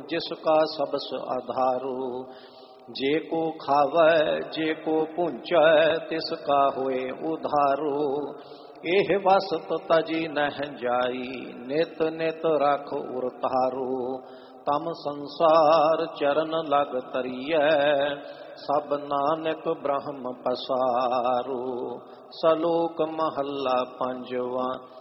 जिसका सबस आधारो। जे को खावै जे को पूंचै तिसका होए उधारो। एह वसत तजी नह जाई नित नित रख उरतारो। तम संसार चरण लग तरियै सब नानक ब्रह्म पसारो। सलोक महला पंजवा।